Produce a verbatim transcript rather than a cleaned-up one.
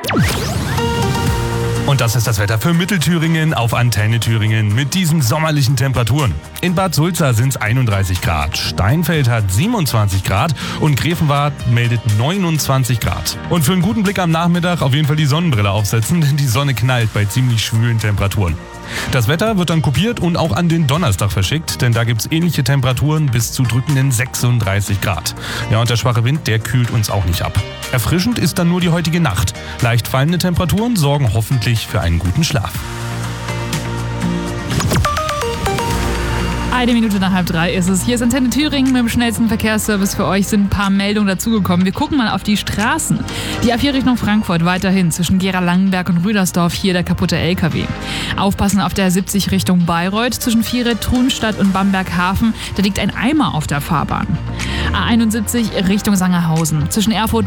Und das ist das Wetter für Mittelthüringen auf Antenne Thüringen mit diesen sommerlichen Temperaturen. In Bad Sulza sind es einunddreißig Grad, Steinfeld hat siebenundzwanzig Grad und Grevenwald meldet neunundzwanzig Grad. Und für einen guten Blick am Nachmittag auf jeden Fall die Sonnenbrille aufsetzen, denn die Sonne knallt bei ziemlich schwülen Temperaturen. Das Wetter wird dann kopiert und auch an den Donnerstag verschickt, denn da gibt's ähnliche Temperaturen bis zu drückenden sechsunddreißig Grad. Ja, und der schwache Wind, der kühlt uns auch nicht ab. Erfrischend ist dann nur die heutige Nacht. Leicht fallende Temperaturen sorgen hoffentlich für einen guten Schlaf. Eine Minute nach halb drei ist es. Hier ist Antenne Thüringen mit dem schnellsten Verkehrsservice für euch. Sind ein paar Meldungen dazugekommen. Wir gucken mal auf die Straßen. Die A vier Richtung Frankfurt weiterhin zwischen Gera-Langenberg und Rüdersdorf. Hier der kaputte L K W. Aufpassen auf der siebzig Richtung Bayreuth zwischen Vieret, Trunstadt und Bamberg-Hafen. Da liegt ein Eimer auf der Fahrbahn. A einundsiebzig Richtung Sangerhausen zwischen Erfurt